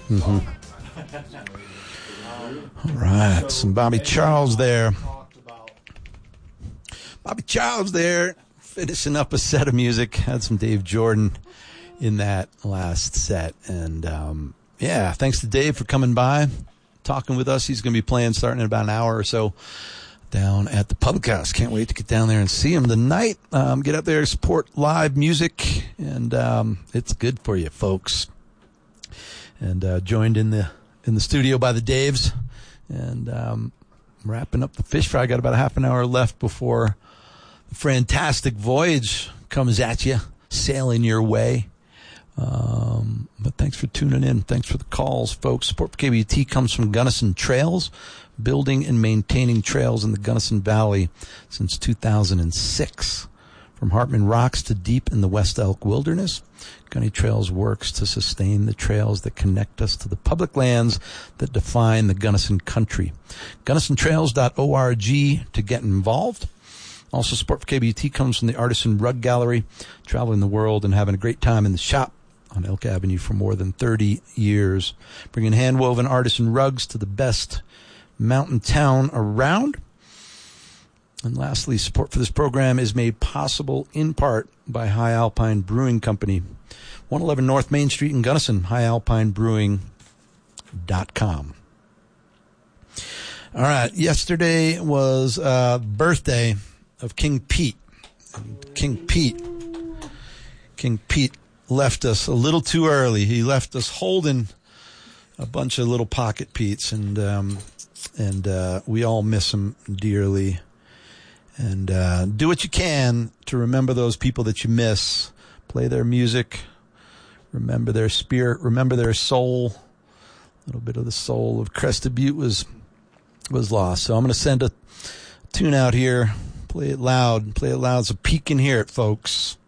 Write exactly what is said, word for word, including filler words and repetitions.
Mm-hmm. All right, some Bobby Charles there. Bobby Charles there, finishing up a set of music. Had some Dave Jordan in that last set. And, um, yeah, thanks to Dave for coming by, talking with us. He's going to be playing starting in about an hour or so down at the Public House. Can't wait to get down there and see him tonight. Um, get up there, support live music, and um, it's good for you, folks. And uh, joined in the in the studio by the Daves, and um, wrapping up the fish fry. Got about a half an hour left before the Fantastic Voyage comes at you, sailing your way. Um, but thanks for tuning in. Thanks for the calls, folks. Support for K B T comes from Gunnison Trails, building and maintaining trails in the Gunnison Valley since two thousand six. From Hartman Rocks to deep in the West Elk Wilderness, Gunny Trails works to sustain the trails that connect us to the public lands that define the Gunnison country. Gunnison Trails dot org to get involved. Also, support for K B T comes from the Artisan Rug Gallery, traveling the world and having a great time in the shop on Elk Avenue for more than thirty years, bringing hand-woven artisan rugs to the best mountain town around. And lastly, support for this program is made possible in part by High Alpine Brewing Company, one eleven North Main Street in Gunnison, high alpine brewing dot com. All right, yesterday was uh birthday of King Pete. And King Pete, King Pete left us a little too early. He left us holding a bunch of little pocket Petes, and um, and uh, we all miss him dearly. And uh, do what you can to remember those people that you miss. Play their music. Remember their spirit. Remember their soul. A little bit of the soul of Crested Butte was was lost. So I'm going to send a tune out here. Play it loud. Play it loud so Pete can hear it, folks.